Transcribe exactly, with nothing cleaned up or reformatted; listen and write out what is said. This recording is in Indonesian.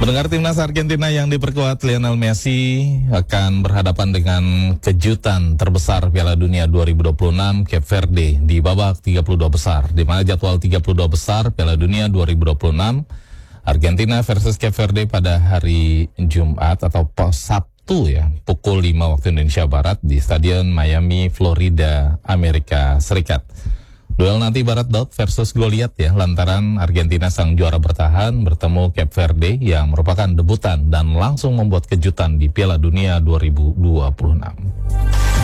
Mendengar timnas Argentina yang diperkuat Lionel Messi akan berhadapan dengan kejutan terbesar Piala Dunia dua ribu dua puluh enam Cape Verde di babak tiga puluh dua besar, di mana jadwal tiga puluh dua besar Piala Dunia dua ribu dua puluh enam Argentina versus Cape Verde pada hari Jumat atau Sabtu ya, pukul lima waktu Indonesia Barat di Stadion Miami, Florida, Amerika Serikat. Duel nanti Barat Dog versus Goliath ya, lantaran Argentina sang juara bertahan bertemu Cape Verde yang merupakan debutan dan langsung membuat kejutan di Piala Dunia dua ribu dua puluh enam.